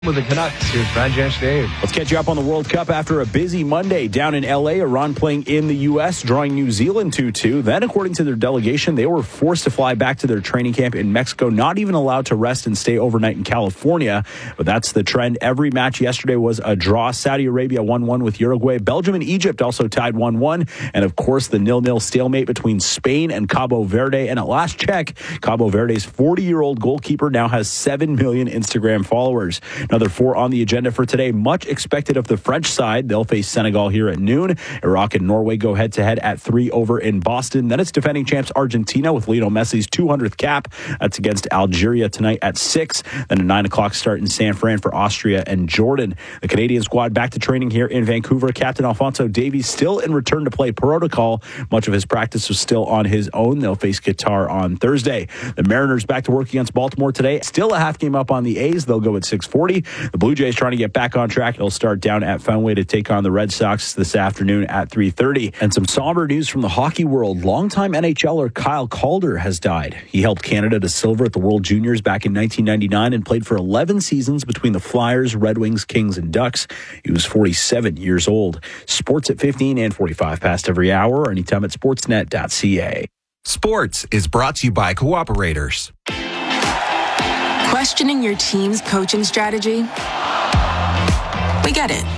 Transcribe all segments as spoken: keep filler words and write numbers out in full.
With the Canucks, here's Rajesh Dave. Let's catch you up on the World Cup after a busy Monday down in L A. Iran playing in the U S, drawing New Zealand two two. Then, according to their delegation, they were forced to fly back to their training camp in Mexico, not even allowed to rest and stay overnight in California. But that's the trend. Every match yesterday was a draw. Saudi Arabia one one with Uruguay. Belgium and Egypt also tied one one. And, of course, the nil-nil stalemate between Spain and Cabo Verde. And at last check, Cabo Verde's forty-year-old goalkeeper now has seven million Instagram followers. Another four on the agenda for today. Much expected of the French side. They'll face Senegal here at noon. Iraq and Norway go head-to-head at three over in Boston. Then it's defending champs Argentina with Lionel Messi's two hundredth cap. That's against Algeria tonight at six. Then a nine o'clock start in San Fran for Austria and Jordan. The Canadian squad back to training here in Vancouver. Captain Alphonso Davies still in return to play protocol. Much of his practice was still on his own. They'll face Qatar on Thursday. The Mariners back to work against Baltimore today. Still a half game up on the A's. They'll go at six forty. The Blue Jays trying to get back on track. They'll start down at Fenway to take on the Red Sox this afternoon at three thirty. And some somber news from the hockey world. Longtime N H L er Kyle Calder has died. He helped Canada to silver at the World Juniors back in nineteen ninety-nine and played for eleven seasons between the Flyers, Red Wings, Kings, and Ducks. He was forty-seven years old. Sports at fifteen and forty-five past every hour or anytime at sportsnet dot c a. Sports is brought to you by Cooperators. Questioning your team's coaching strategy? We get it.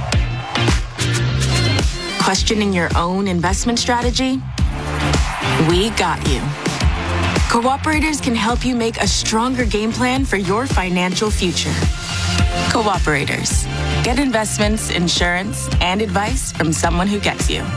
Questioning your own investment strategy? We got you. Cooperators can help you make a stronger game plan for your financial future. Cooperators. Get investments, insurance, and advice from someone who gets you.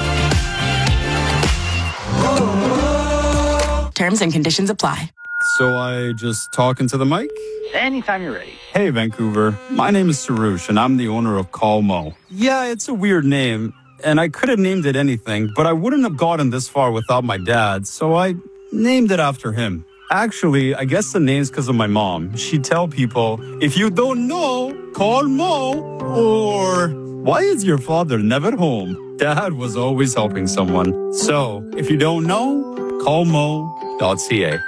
Terms and conditions apply. So I just talk into the mic? Anytime you're ready. Hey, Vancouver. My name is Sarush, and I'm the owner of Calmo. Yeah, it's a weird name, and I could have named it anything, but I wouldn't have gotten this far without my dad, so I named it after him. Actually, I guess the name's because of my mom. She'd tell people, if you don't know, call Mo, or why is your father never home? Dad was always helping someone. So, if you don't know, call mo dot c a.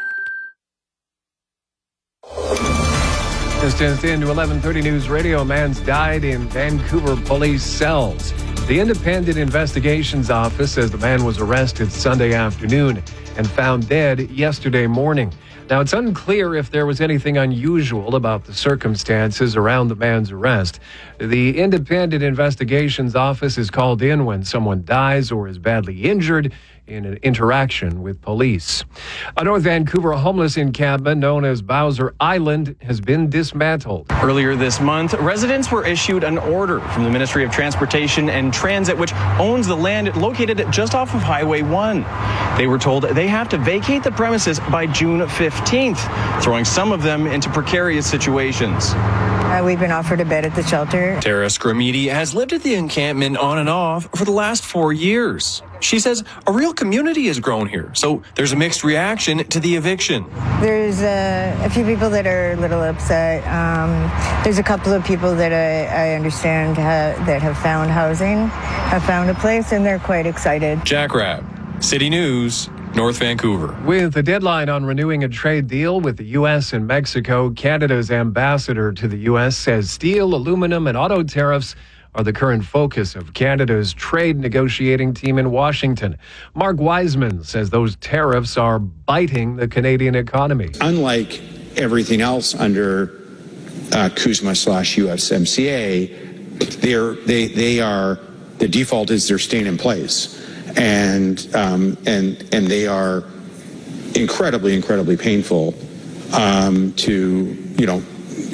Just into eleven thirty News Radio, a man's died in Vancouver police cells. The Independent Investigations Office says the man was arrested Sunday afternoon and found dead yesterday morning. Now, it's unclear if there was anything unusual about the circumstances around the man's arrest. The Independent Investigations Office is called in when someone dies or is badly injured in an interaction with police. A North Vancouver homeless encampment known as Bowser Island has been dismantled. Earlier this month, residents were issued an order from the Ministry of Transportation and Transit, which owns the land located just off of Highway one. They were told they have to vacate the premises by June fifteenth, throwing some of them into precarious situations. Uh, we've been offered a bed at the shelter. Tara Scramidi has lived at the encampment on and off for the last four years. She says a real community has grown here, so there's a mixed reaction to the eviction. There's uh, a few people that are a little upset. Um, there's a couple of people that I, I understand ha- that have found housing, have found a place, and they're quite excited. Jack Rabb, City News, North Vancouver. With the deadline on renewing a trade deal with the U S and Mexico, Canada's ambassador to the U S says steel, aluminum, and auto tariffs are the current focus of Canada's trade negotiating team in Washington. Mark Wiseman says those tariffs are biting the Canadian economy. Unlike everything else under uh, CUSMA slash U S M C A, they're, they they are the default is they're staying in place, and um, and and they are incredibly incredibly painful um, to you know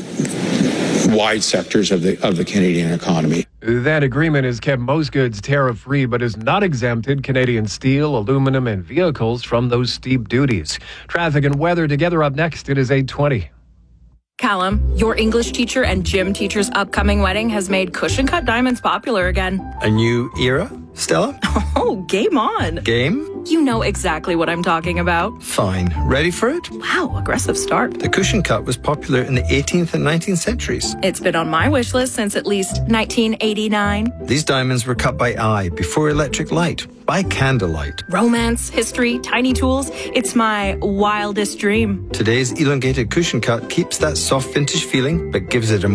wide sectors of the of the Canadian economy. That agreement has kept most goods tariff-free, but has not exempted Canadian steel, aluminum, and vehicles from those steep duties. Traffic and weather together up next. It is eight twenty. Callum, your English teacher and gym teacher's upcoming wedding has made cushion-cut diamonds popular again. A new era? Stella? Oh, game on. Game? You know exactly what I'm talking about. Fine. Ready for it? Wow, aggressive start. The cushion cut was popular in the eighteenth and nineteenth centuries. It's been on my wish list since at least nineteen eighty-nine. These diamonds were cut by eye before electric light, by candlelight. Romance, history, tiny tools. It's my wildest dream. Today's elongated cushion cut keeps that soft vintage feeling, but gives it a